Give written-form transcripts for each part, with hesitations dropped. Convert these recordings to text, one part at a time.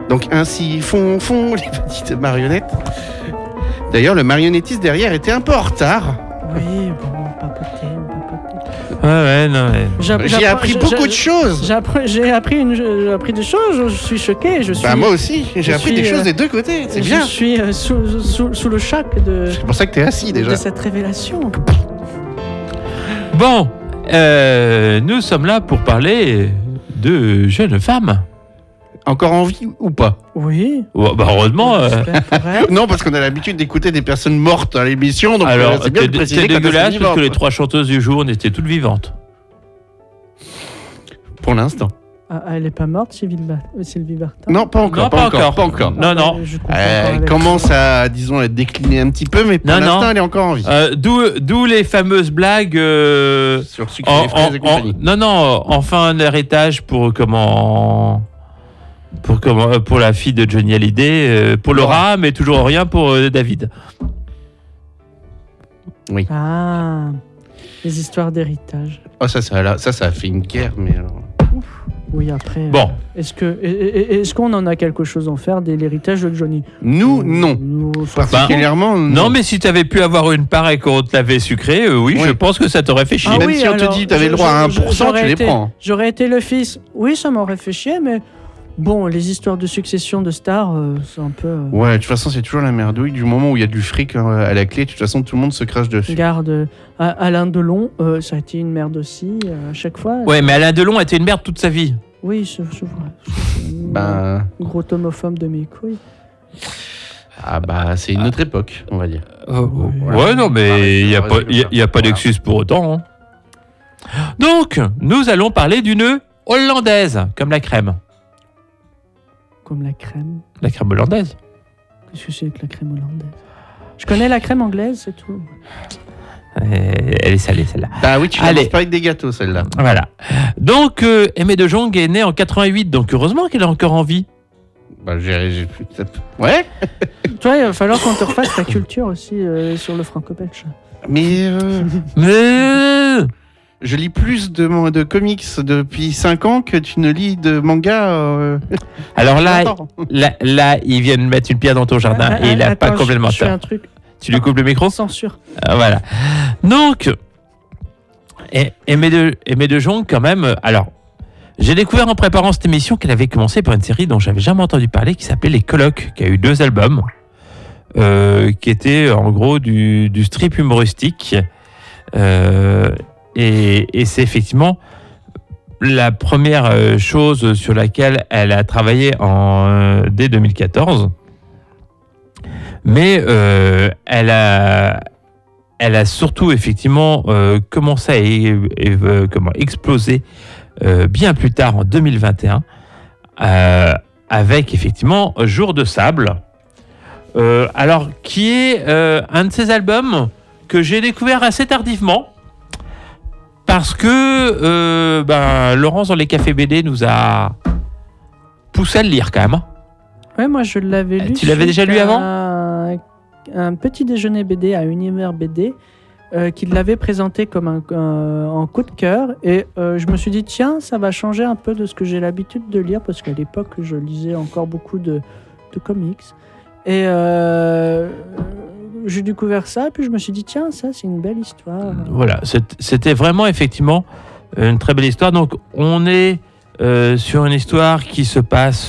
Donc ainsi font les petites marionnettes. D'ailleurs, le marionnettiste derrière était un peu en retard. Oui, bon, papoter. Ouais, non. Ouais. J'ai appris beaucoup de choses. J'ai appris des choses, je suis choqué. Moi aussi, j'ai appris des choses des deux côtés, c'est bien. Je suis sous le choc de... C'est pour ça que t'es assis déjà. De cette révélation. Bon, nous sommes là pour parler de jeunes femmes. Encore en vie ou pas? Oui. Heureusement. Non, parce qu'on a l'habitude d'écouter des personnes mortes à l'émission. Donc alors, c'est bien de préciser c'est dégueulasse vivante, parce que les 3 chanteuses du jour, on était toutes vivantes. Pour l'instant. Ah, elle n'est pas morte, Sylvie Vartan? Non, pas encore. Non. Elle commence à, disons, être déclinée un petit peu, mais pour l'instant, elle est encore en vie. D'où les fameuses blagues sur sucre et fraises et compagnie. Enfin un héritage pour la fille de Johnny Hallyday, pour Laura, mais toujours rien pour David. Oui. Ah, les histoires d'héritage. Oh, ça a fait une guerre, mais alors... Oui, après. Bon. Est-ce qu'on en a quelque chose à en faire de l'héritage de Johnny? Nous, non. Particulièrement, non, mais si tu avais pu avoir une part et qu'on te l'avait sucré, oui, je pense que ça t'aurait fait chier. Même si on te dit que tu avais le droit à 1%, tu les prends. J'aurais été le fils. Oui, ça m'aurait fait chier, mais bon, les histoires de succession de stars, c'est un peu... Ouais, de toute façon, c'est toujours la merdouille. Du moment où il y a du fric à la clé, de toute façon, tout le monde se crache dessus. Regarde, Alain Delon, ça a été une merde aussi, à chaque fois. Ouais, mais Alain Delon a été une merde toute sa vie. Oui, c'est vrai. Gros homophobe de mes couilles. Ah c'est une autre époque, on va dire. Ouais, non, mais il n'y a pas d'excuse pour autant. Hein. Donc, nous allons parler d'une hollandaise, comme la crème. Comme la crème? La crème hollandaise. Qu'est-ce que c'est que la crème hollandaise? Je connais la crème anglaise, c'est tout. Elle est salée, celle-là. Bah oui, tu l'as pas avec des gâteaux, celle-là. Voilà. Donc, Aimée de Jong est née en 88, donc heureusement qu'elle est encore en vie. Ouais. Toi, il va falloir qu'on te refasse ta culture aussi sur le franco-belge. Mais... Je lis plus de comics depuis 5 ans que tu ne lis de manga. Alors là, il vient de mettre une pierre dans ton jardin et il n'a pas complètement tort. Un truc. Tu lui coupes le micro? Censure. Voilà. Donc, Aimée de Jong, quand même. Alors, j'ai découvert en préparant cette émission qu'elle avait commencé par une série dont j'avais jamais entendu parler, qui s'appelait Les Colocs, qui a eu 2 albums, qui était en gros du strip humoristique. Et c'est effectivement la première chose sur laquelle elle a travaillé dès 2014. Mais elle a surtout effectivement commencé à exploser bien plus tard en 2021 avec effectivement Jour de sable. Alors qui est un de ces albums que j'ai découvert assez tardivement. Parce que Laurence dans les cafés BD nous a poussé à le lire quand même. Ouais, moi je l'avais lu. Tu l'avais déjà lu avant ? Un petit déjeuner BD à Univers BD qui l'avait présenté comme en coup de cœur. Et je me suis dit, tiens, ça va changer un peu de ce que j'ai l'habitude de lire. Parce qu'à l'époque, je lisais encore beaucoup de comics. Et j'ai découvert ça, puis je me suis dit, tiens, ça, c'est une belle histoire. Voilà, c'était vraiment, effectivement, une très belle histoire. Donc, on est sur une histoire qui se passe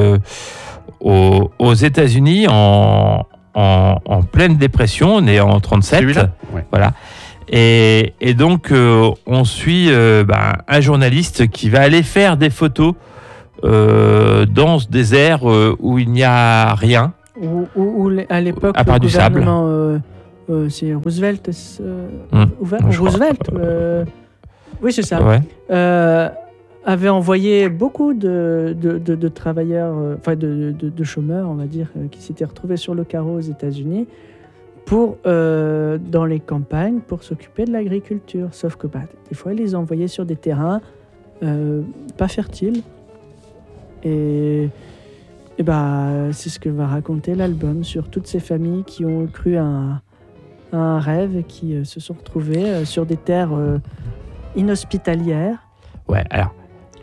aux États-Unis en pleine dépression. On est en 37. Ouais. Voilà. Et donc, on suit un journaliste qui va aller faire des photos dans ce désert où il n'y a rien. Où à l'époque, à part du sable. C'est Roosevelt. Roosevelt. Oui, c'est ça. Ouais. Avait envoyé beaucoup de travailleurs, de chômeurs, on va dire, qui s'étaient retrouvés sur le carreau aux États-Unis pour dans les campagnes pour s'occuper de l'agriculture. Sauf que des fois, ils les envoyaient sur des terrains pas fertiles. Et c'est ce que va raconter l'album sur toutes ces familles qui ont cru à un rêve et qui se sont retrouvées sur des terres inhospitalières. Ouais, alors,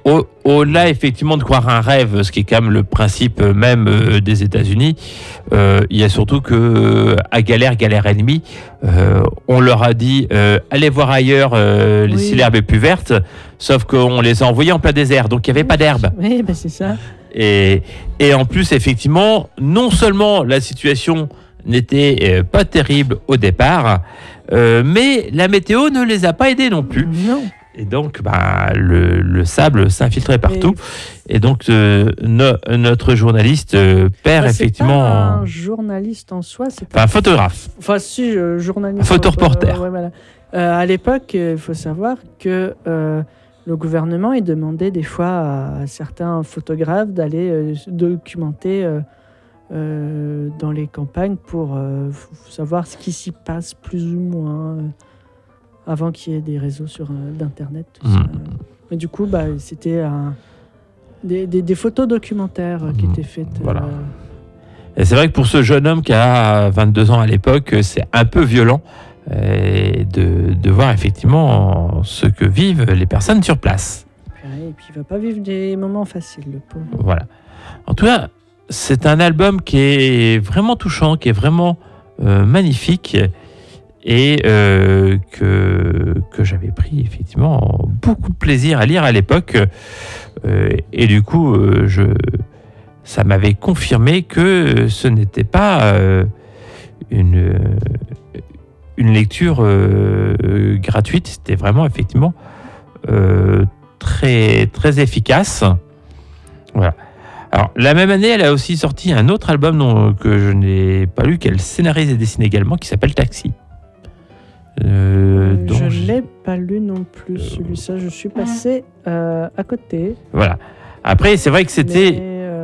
Au-delà, effectivement, de croire un rêve, ce qui est quand même le principe même des États-Unis, il y a surtout que à galère ennemie, on leur a dit allez voir ailleurs si l'herbe est plus verte, sauf qu'on les a envoyés en plein désert, donc il n'y avait pas d'herbe. Oui, c'est ça. Et en plus, effectivement, non seulement la situation n'était pas terrible au départ, mais la météo ne les a pas aidés non plus. Non. Et donc, le sable s'infiltrait partout. Et donc, notre journaliste perd effectivement... C'est pas un journaliste en soi, c'est un photographe. Enfin, si, journaliste... Photoreporter. Ouais, voilà. À l'époque, il faut savoir que le gouvernement il demandait des fois à certains photographes d'aller documenter dans les campagnes pour savoir ce qui s'y passe plus ou moins... avant qu'il y ait des réseaux d'internet, tout ça. Et du coup, c'était des photos documentaires qui étaient faites. Voilà. Et c'est vrai que pour ce jeune homme qui a 22 ans à l'époque, c'est un peu violent de voir effectivement ce que vivent les personnes sur place. Et puis il va pas vivre des moments faciles, le pauvre. Voilà. En tout cas, c'est un album qui est vraiment touchant, qui est vraiment magnifique. Et que j'avais pris effectivement beaucoup de plaisir à lire à l'époque. Et du coup, ça m'avait confirmé que ce n'était pas une lecture gratuite. C'était vraiment effectivement très, très efficace. Voilà. Alors, la même année, elle a aussi sorti un autre album que je n'ai pas lu, qu'elle scénarise et dessine également, qui s'appelle Taxi. Je ne l'ai pas lu non plus, celui-là. Je suis passé à côté. Voilà. Après, c'est vrai que c'était...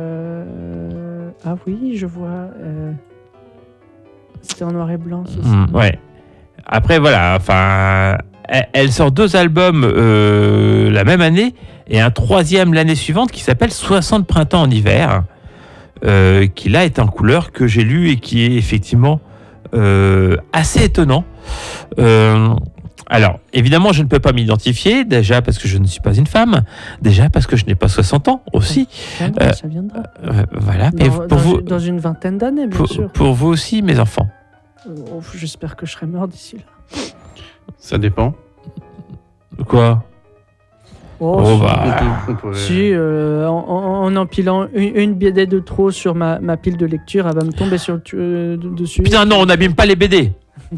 Ah oui, je vois. C'était en noir et blanc, c'est ça. Ouais. Après, voilà. Enfin, elle sort 2 albums la même année et un 3e l'année suivante qui s'appelle 60 printemps en hiver, qui là est en couleur, que j'ai lu et qui est effectivement assez étonnant. Alors, évidemment, je ne peux pas m'identifier, déjà parce que je ne suis pas une femme, déjà parce que je n'ai pas 60 ans aussi. Ça viendra. Voilà. Mais dans une vingtaine d'années, bien sûr. Pour vous aussi, mes enfants. J'espère que je serai mort d'ici là. Ça dépend. Quoi? Si, en empilant une BD de trop sur ma pile de lecture, elle va me tomber dessus. Putain, non, on n'abîme pas les BD.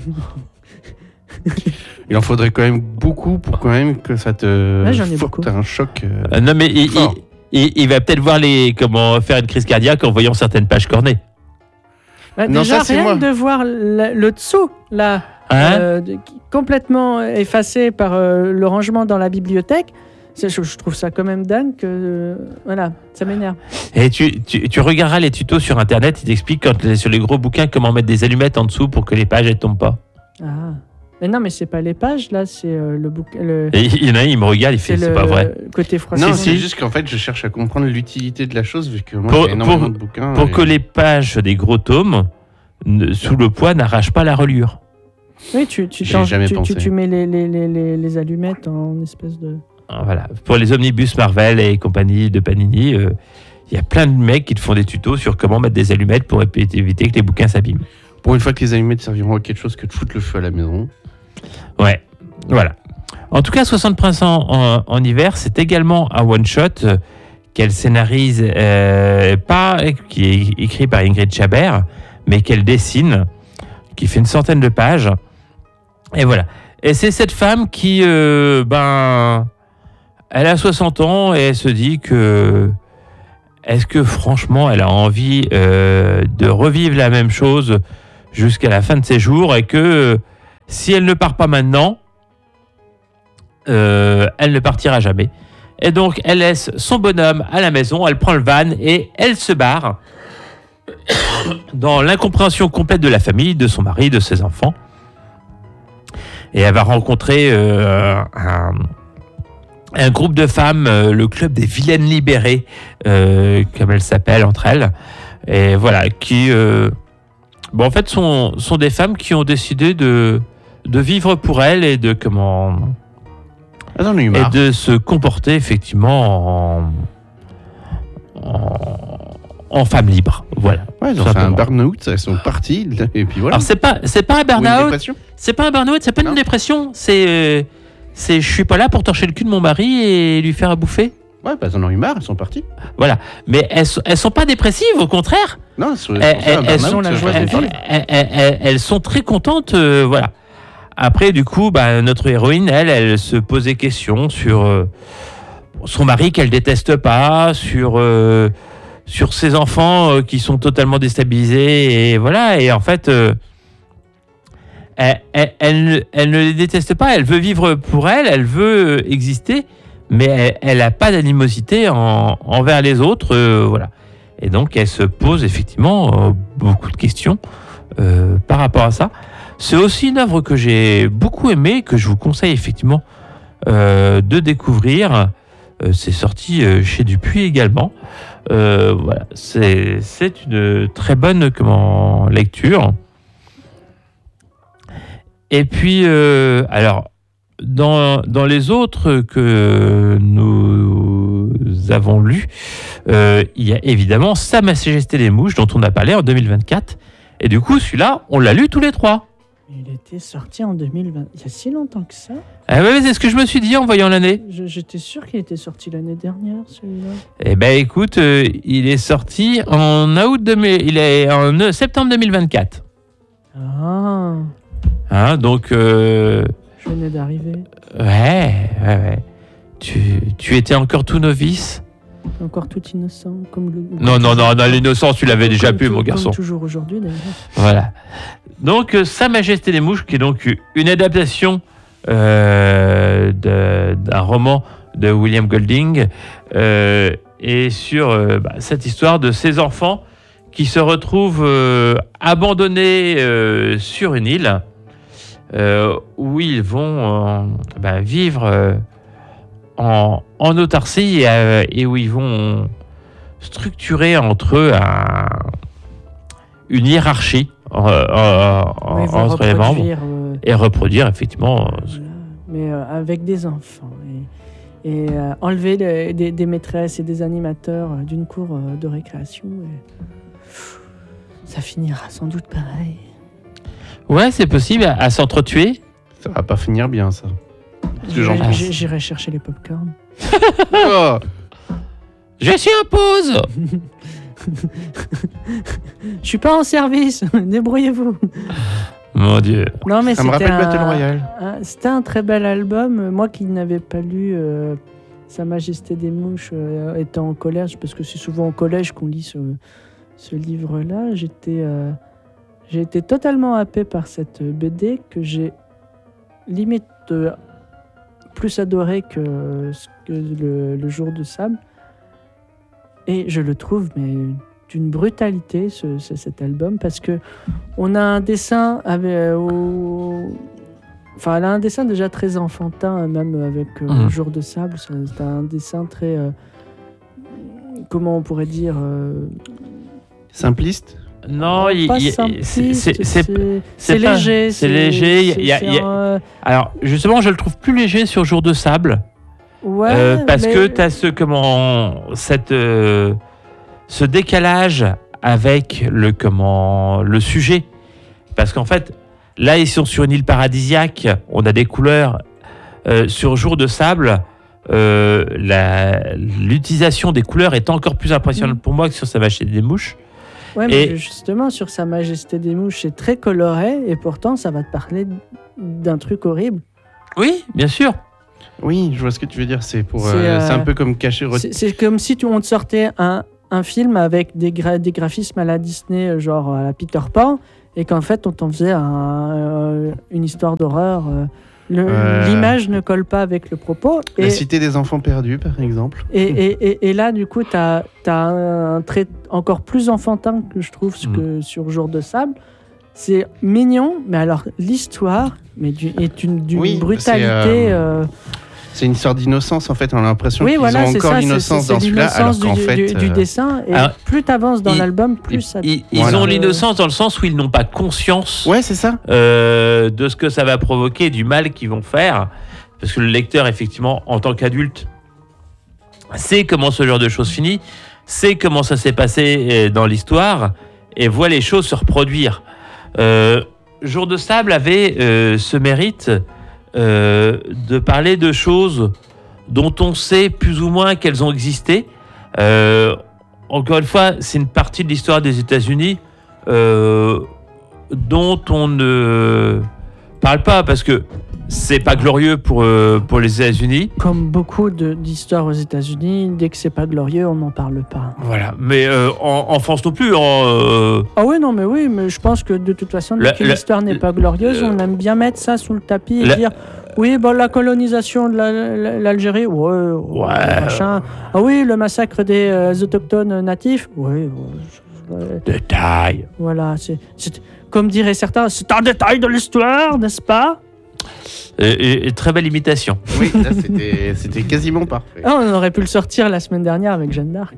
Il en faudrait quand même beaucoup pour quand même que ça te faute un choc. Non, mais il va peut-être faire une crise cardiaque en voyant certaines pages cornées. Non, déjà, rien de voir le dessous, là, complètement effacé par le rangement dans la bibliothèque. Je trouve ça quand même dingue que... voilà, ça m'énerve. Et tu regarderas les tutos sur Internet, ils t'expliquent sur les gros bouquins comment mettre des allumettes en dessous pour que les pages ne tombent pas. Ah. Mais non, mais c'est pas les pages, là, c'est le bouquin... Et il y en a un, il me regarde, il fait, c'est pas vrai. Côté froissé. Non, c'est juste qu'en fait, je cherche à comprendre l'utilité de la chose, vu que moi, j'ai énormément de bouquins. Pour que les pages des gros tomes, sous le poids, n'arrachent pas la reliure. Oui, tu mets les allumettes en espèce de... Voilà. Pour les omnibus Marvel et compagnie de Panini, il y a plein de mecs qui te font des tutos sur comment mettre des allumettes pour éviter que les bouquins s'abîment. Pour une fois que les allumettes serviront à quelque chose que de foutre le feu à la maison. Ouais, voilà. En tout cas, 60 printemps en hiver, c'est également un one-shot qu'elle scénarise, qui est écrit par Ingrid Chabert, mais qu'elle dessine, qui fait une centaine de pages. Et voilà. Et c'est cette femme qui, elle a 60 ans et elle se dit que est-ce que franchement elle a envie de revivre la même chose jusqu'à la fin de ses jours, et que si elle ne part pas maintenant, elle ne partira jamais. Et donc elle laisse son bonhomme à la maison, elle prend le van et elle se barre dans l'incompréhension complète de la famille, de son mari, de ses enfants. Et elle va rencontrer un groupe de femmes, le club des vilaines libérées, comme elles s'appellent entre elles, et voilà, qui en fait sont des femmes qui ont décidé de vivre pour elles et de J'en ai eu et marre. de se comporter effectivement en femme libre. Voilà. Ouais, ils ont fait un Simplement. burn-out, elles sont parties, et puis voilà. Alors c'est pas un Ou une burn-out, dépression. c'est pas un burn-out, c'est pas Non. une dépression, c'est je suis pas là pour torcher le cul de mon mari et lui faire à bouffer. Ouais, bah, ils en ont eu marre, elles sont parties. Voilà. Mais elles sont pas dépressives, au contraire. Non, c'est Elles un sont burn-out, la joie de elles vivre. elles sont très contentes, voilà. Après, du coup, bah, notre héroïne, elle se pose des questions sur son mari qu'elle déteste pas, sur ses enfants qui sont totalement déstabilisés, et voilà. Et en fait, elle ne les déteste pas, elle veut vivre pour elle veut exister, mais elle n'a pas d'animosité envers les autres, voilà. Et donc, elle se pose effectivement beaucoup de questions par rapport à ça. C'est aussi une œuvre que j'ai beaucoup aimée, que je vous conseille effectivement de découvrir. C'est sorti chez Dupuis également. Voilà, c'est une très bonne lecture. Et puis, alors, dans les autres que nous avons lus, il y a évidemment Sa Majesté des Mouches, dont on a parlé en 2024. Et du coup, celui-là, on l'a lu tous les trois. Il était sorti en 2020. Il y a si longtemps que ça. Ah ouais, c'est ce que je me suis dit en voyant l'année. J'étais sûr qu'il était sorti l'année dernière, celui-là. Eh ben écoute, il est sorti en septembre 2024. Ah, Hein, donc, je venais d'arriver. ouais. Tu étais encore tout novice. Encore tout innocent, comme le. Non, l'innocence, tu l'avais déjà pu, mon garçon. Comme toujours aujourd'hui, d'ailleurs. Voilà. Donc, Sa Majesté des Mouches, qui est donc une adaptation d'un roman de William Golding, et sur cette histoire de ces enfants qui se retrouvent abandonnés sur une île où ils vont vivre en autarcie et où ils vont structurer entre eux une hiérarchie entre les membres et reproduire effectivement. Voilà. Mais avec des enfants. Et enlever des maîtresses et des animateurs d'une cour de récréation. Ça finira sans doute pareil. Ouais, c'est possible à s'entretuer. Ça va pas finir bien, ça. Parce que j'en pense. J'irai chercher les pop-corn. Oh, Je suis en pause. Je suis pas en service, débrouillez-vous. Mon Dieu. Non, mais ça me c'était rappelle Battle Royale. C'était un très bel album. Moi qui n'avais pas lu Sa Majesté des Mouches étant au collège, parce que c'est souvent au collège qu'on lit ce livre-là, j'ai été totalement happé par cette BD que j'ai limite plus adoré que le Jour de Sable. Et je le trouve mais d'une brutalité cet album, parce que on a un dessin elle a un dessin déjà très enfantin, même avec le Jour de Sable. C'est un dessin très comment on pourrait dire Simpliste. Non, pas simpliste, c'est pas- léger. c'est léger. Alors, justement, je le trouve plus léger sur Jour de Sable. Ouais, Parce mais- que tu as ce décalage avec le sujet. Parce qu'en fait, là, ils sont sur une île paradisiaque, on a des couleurs. Sur Jour de Sable, l'utilisation des couleurs est encore plus impressionnante pour moi que sur Sa Majesté des Mouches. Ouais, mais justement, sur Sa Majesté des Mouches, c'est très coloré, et pourtant, ça va te parler d'un truc horrible. Oui, bien sûr. Oui, je vois ce que tu veux dire. C'est C'est, un peu comme cacher. C'est comme si on te sortait un film avec des graphismes à la Disney, genre à la Peter Pan, et qu'en fait, on t'en faisait une histoire d'horreur. L'image ne colle pas avec le propos. La Cité des Enfants Perdus, par exemple. Et là, du coup, tu as un trait encore plus enfantin que je trouve que sur Jour de Sable. C'est mignon, mais alors l'histoire est d'une brutalité. C'est une sorte d'innocence, en fait. On a l'impression qu'ils ont c'est encore ça, l'innocence c'est dans celui-là, alors qu'en fait... du dessin. Et alors, plus tu avances dans l'album, plus ça... Ils Voilà. ont l'innocence dans le sens où ils n'ont pas conscience Ouais, c'est ça. de ce que ça va provoquer, du mal qu'ils vont faire. parce que le lecteur, effectivement, en tant qu'adulte, sait comment ce genre de choses finit, sait comment ça s'est passé dans l'histoire, et voit les choses se reproduire. Jour de sable avait ce mérite de parler de choses dont on sait plus ou moins qu'elles ont existé. Encore une fois, c'est une partie de l'histoire des États-Unis dont on ne parle pas parce que c'est pas glorieux pour les États-Unis. Comme beaucoup d'histoires aux États-Unis, dès que c'est pas glorieux, on n'en parle pas. Voilà, mais en France non plus. Ah oui, non, mais je pense que de toute façon, dès que l'histoire n'est pas glorieuse, on aime bien mettre ça sous le tapis et dire oui, bon, la colonisation de l'Algérie, ouais. Machin. Ah oui, le massacre des autochtones natifs, ouais. Détail. Voilà, c'est comme diraient certains, c'est un détail de l'histoire, n'est-ce pas? Très belle imitation. Oui, là c'était quasiment parfait. Ah, on aurait pu le sortir la semaine dernière avec Jeanne d'Arc.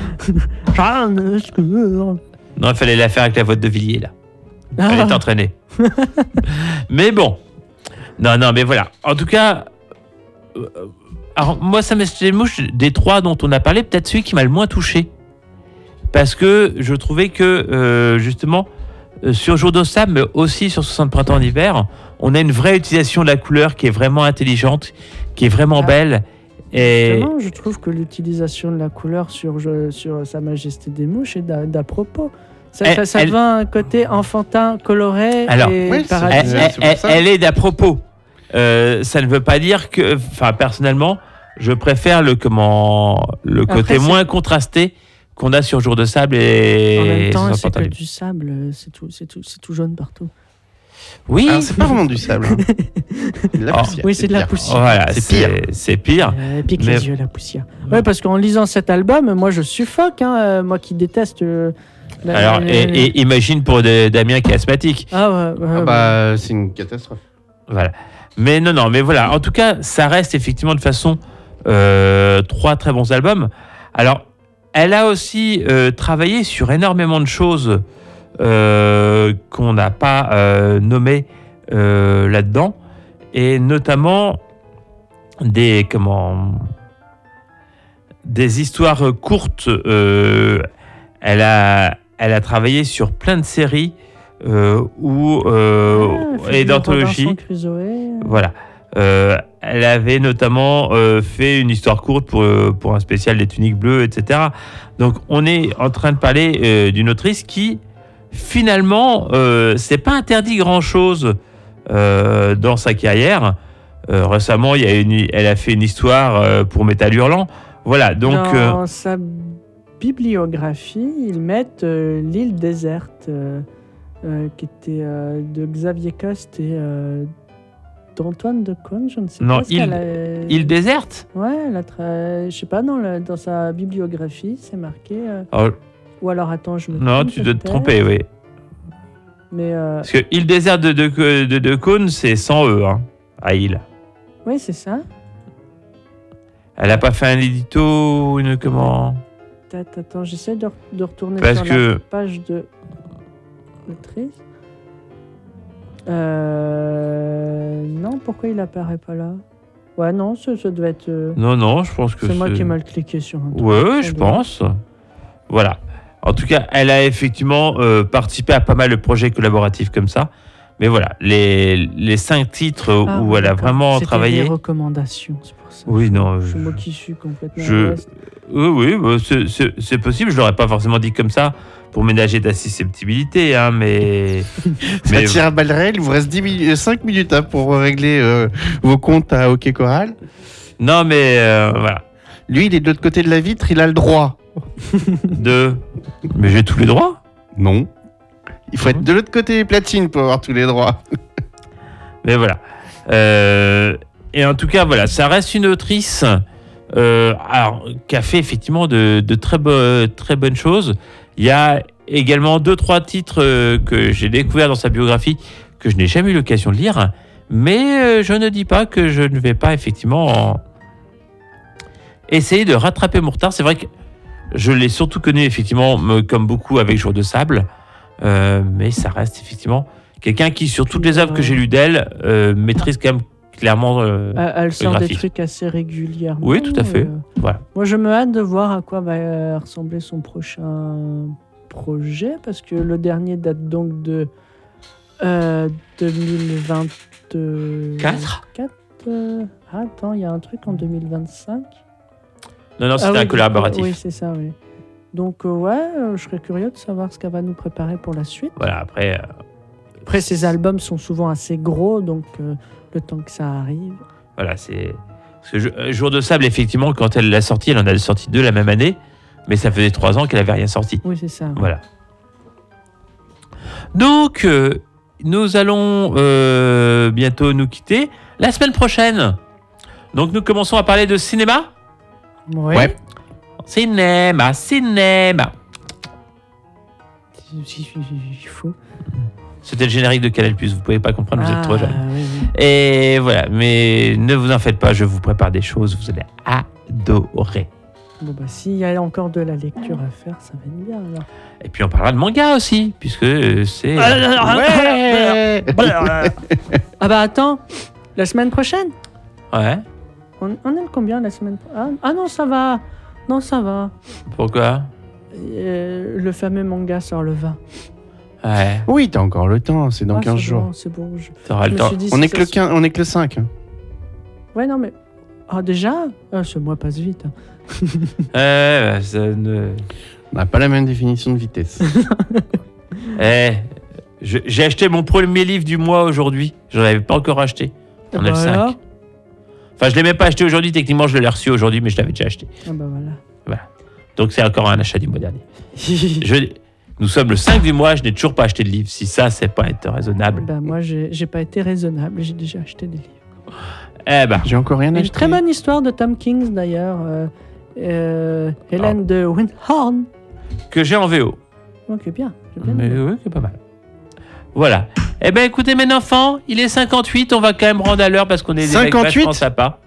Non, il fallait la faire avec la voix de Villiers, là. Elle est entraînée. Mais bon. Non, mais voilà. En tout cas, alors, moi, ça m'est mouche des trois dont on a parlé, peut-être celui qui m'a le moins touché. Parce que je trouvais que, justement, sur Jour de sable, mais aussi sur 60 printemps d'hiver, on a une vraie utilisation de la couleur qui est vraiment intelligente, qui est vraiment belle. Et... Justement, je trouve que l'utilisation de la couleur sur Sa Majesté des Mouches est d'à propos. Ça devient un côté enfantin, coloré et paradisiaque. Elle est d'à propos. Ça ne veut pas dire que... Enfin, personnellement, je préfère le côté moins contrasté qu'on a sur Jour de sable et... En même temps, c'est que du sable, c'est tout jaune partout. Oui. Alors, c'est pas vraiment du sable. Hein. C'est de la poussière. Oui, c'est de la poussière. Voilà, c'est pire. Pique les yeux, la poussière. Ouais, parce qu'en lisant cet album, moi, je suffoque. Moi qui déteste... Alors, et imagine pour Damien qui est asthmatique. C'est une catastrophe. Voilà. Mais non, mais voilà. En tout cas, ça reste effectivement de façon 3 très bons albums. Alors, elle a aussi travaillé sur énormément de choses qu'on n'a pas nommées là-dedans, et notamment des histoires courtes. Elle a travaillé sur plein de séries et d'anthologies. Voilà. Elle avait notamment fait une histoire courte pour un spécial des Tuniques Bleues, etc. Donc, on est en train de parler d'une autrice qui, finalement, c'est pas interdit grand-chose dans sa carrière. Récemment, elle a fait une histoire pour Métal Hurlant. Voilà, donc... Dans sa bibliographie, ils mettent L'île déserte, qui était de Xavier Coste et d'Antoine de Caunes, je ne sais pas. Non, Île déserte ? Ouais, je sais pas, dans sa bibliographie, c'est marqué... Ou alors, attends, je me trompe. Non, tu dois te tromper, oui. Mais parce que Île déserte de Caunes, c'est sans E, hein, à Île. Oui, c'est ça. Elle n'a pas fait un édito, Attends, j'essaie de retourner parce sur la page de l'autrice. Non, pourquoi il apparaît pas là? Ouais, non, ça devait être... Non, je pense que c'est moi qui ai mal cliqué sur un truc. Ouais, je pense. Voilà. En tout cas, elle a effectivement participé à pas mal de projets collaboratifs comme ça. Mais voilà, les 5 titres où elle a vraiment travaillé... C'était des recommandations, c'est pour ça. Oui, non... C'est moi qui suis complètement... Oui, c'est possible. Je l'aurais pas forcément dit comme ça pour ménager ta susceptibilité, hein, mais... Ça tire à balles réelles, il vous reste 5 minutes pour régler vos comptes à Hockey Choral. Non, mais voilà. Lui, il est de l'autre côté de la vitre, il a le droit. Mais j'ai tous les droits? Non. Il faut être de l'autre côté des platines pour avoir tous les droits. Mais voilà. Et en tout cas, voilà, ça reste une autrice qui a fait effectivement de très bonnes choses. Il y a également 2-3 titres que j'ai découverts dans sa biographie que je n'ai jamais eu l'occasion de lire. Mais je ne dis pas que je ne vais pas effectivement essayer de rattraper mon retard. C'est vrai que je l'ai surtout connu effectivement comme beaucoup avec Jour de sable. Mais ça reste effectivement quelqu'un qui, sur toutes les œuvres que j'ai lues d'elle, maîtrise quand même clairement. Elle sort des graphisme. trucs assez régulièrement. Oui, tout à fait. Voilà. Moi, je me hâte de voir à quoi va ressembler son prochain projet, parce que le dernier date donc de 2024. Attends, il y a un truc en 2025. Non, c'était un collaboratif. Oui, c'est ça, oui. Donc, je serais curieux de savoir ce qu'elle va nous préparer pour la suite. Voilà, après. Après, ces albums sont souvent assez gros, donc le temps que ça arrive. Voilà, c'est. Parce que Jour de Sable, effectivement, quand elle l'a sorti, elle en a sorti 2 la même année, mais ça faisait 3 ans qu'elle n'avait rien sorti. Oui, c'est ça. Voilà. Donc, nous allons bientôt nous quitter. La semaine prochaine, donc nous commençons à parler de cinéma. Ouais. Ouais. Cinéma. Il faut. C'était le générique de Canal+, vous pouvez pas comprendre, vous êtes trop jeune. Oui, oui. Et voilà, mais ne vous en faites pas, je vous prépare des choses, vous allez adorer. Bon, bah, s'il y a encore de la lecture à faire, ça va être bien, alors. Et puis on parlera de manga aussi, puisque c'est... Ouais. Ah bah attends, la semaine prochaine Ouais, on est le combien la semaine prochaine? Ah non, ça va. Non, ça va. pourquoi? Le fameux manga sort le 20. Ouais, Oui, t'as encore le temps, c'est dans 15 c'est jours. bon, c'est bon. t'auras Je le me temps. suis dit, On si est ça que le se- 15, on est que le 5. hein. Ouais, non, mais... Ah, déjà ce mois passe vite. Hein. Ouais, ça ne... On n'a pas la même définition de vitesse. J'ai acheté mon premier livre du mois aujourd'hui, j'en avais pas encore acheté. On est le 5. Voilà. Enfin, je l'ai même pas acheté aujourd'hui, techniquement je l'ai reçu aujourd'hui, mais je l'avais déjà acheté. Ah bah voilà. Donc c'est encore un achat du mois dernier. Nous sommes le 5 du mois, je n'ai toujours pas acheté de livre. Si ça, c'est pas être raisonnable. Bah, moi, j'ai pas été raisonnable, j'ai déjà acheté des livres. Eh ben, J'ai encore rien Une acheté. très bonne histoire de Tom Kings, d'ailleurs. Hélène de Windhorn. que j'ai en VO. Ok, bien. j'ai bien Mais aimé. oui, c'est pas mal. Voilà. Eh ben, écoutez, mes enfants, il est 58, on va quand même rendre à l'heure parce qu'on est des mecs 58? vachement sympas.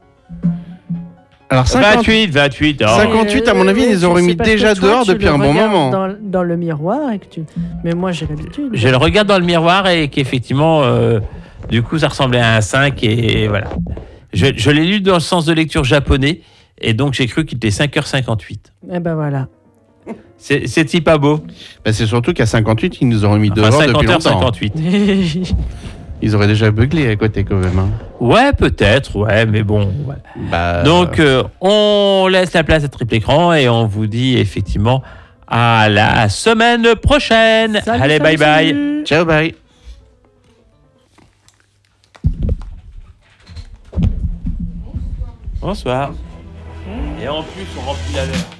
Alors 58, 28. Oh. 58, à mon avis, ils les auraient C'est mis parce que déjà toi, dehors tu depuis le un bon regardes moment. Dans le miroir et que tu... Mais moi, j'ai l'habitude. Je le regarde dans le miroir et qu'effectivement, du coup, ça ressemblait à un 5 et voilà. Je l'ai lu dans le sens de lecture japonais et donc j'ai cru qu'il était 5h58. Eh ben voilà. C'est-il pas beau? Bah, c'est surtout qu'à 58, ils nous auraient mis dehors Enfin, depuis longtemps. 50h58. Ils auraient déjà buglé à côté quand même. hein. Ouais, peut-être, ouais, mais bon. Voilà. Bah, Donc, on laisse la place à triple écran et on vous dit effectivement à la semaine prochaine. Salut, Allez, salut, bye bye. salut. ciao, bye. Bonsoir. Et en plus, on remplit la l'heure.